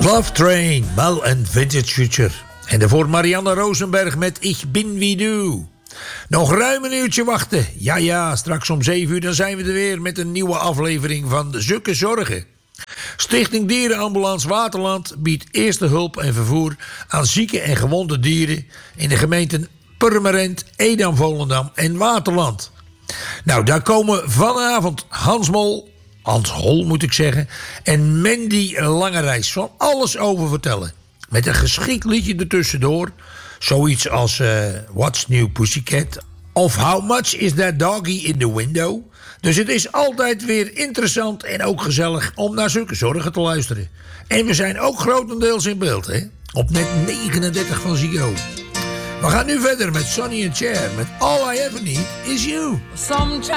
Love Train, Mal en Vintage Future. En daarvoor Marianne Rosenberg met Ich bin wie du. Nog ruim een uurtje wachten. Ja, straks om 7 uur dan zijn we er weer met een nieuwe aflevering van Zukke Zorgen. Stichting Dierenambulance Waterland biedt eerste hulp en vervoer aan zieke en gewonde dieren in de gemeenten Purmerend, Edam-Volendam en Waterland. Nou, daar komen vanavond Hans Hol moet ik zeggen, en Mandy Langerijs van alles over vertellen. Met een geschikt liedje ertussendoor. Zoiets als What's New Pussycat of How Much Is That Doggy in the Window. Dus het is altijd weer interessant en ook gezellig om naar Zukke Zorgen te luisteren. En we zijn ook grotendeels in beeld, hè? Op net 39 van Ziggo. We gaan nu verder met Sonny and Cher met All I Ever Need Is You.